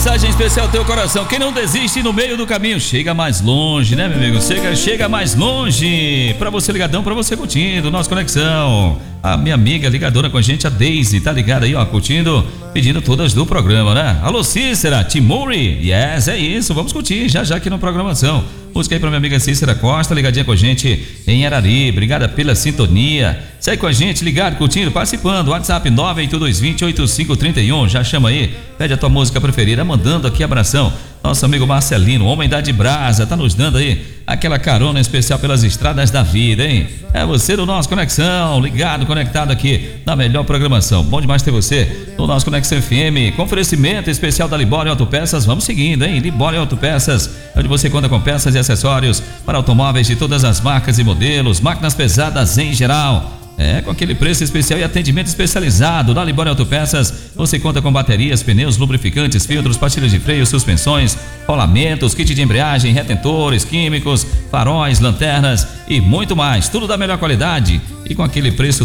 mensagem especial ao teu coração. Quem não desiste no meio do caminho chega mais longe, né, meu amigo? Chega mais longe. Pra você ligadão, pra você curtindo nossa conexão. A minha amiga ligadora com a gente, a Daisy, tá ligada aí, ó, curtindo, pedindo todas do programa, né? Alô, Cícera, Timori, yes, é isso, vamos curtir já aqui na programação. Música aí pra minha amiga Cícera Costa, ligadinha com a gente em Arari, obrigada pela sintonia. Segue com a gente, ligado, curtindo, participando, WhatsApp 982208531, já chama aí, pede a tua música preferida, mandando aqui abração. Nosso amigo Marcelino, homem da de brasa, tá nos dando aí aquela carona especial pelas estradas da vida, hein? É você do nosso Conexão, ligado, conectado aqui na melhor programação. Bom demais ter você no nosso Conexão FM, com oferecimento especial da Libório Autopeças. Vamos seguindo, hein? Libório Autopeças, onde você conta com peças e acessórios para automóveis de todas as marcas e modelos, máquinas pesadas em geral. Com aquele preço especial e atendimento especializado da Libório Autopeças, você conta com baterias, pneus, lubrificantes, filtros, pastilhas de freio, suspensões, rolamentos, kit de embreagem, retentores, químicos, faróis, lanternas e muito mais. Tudo da melhor qualidade e com aquele preço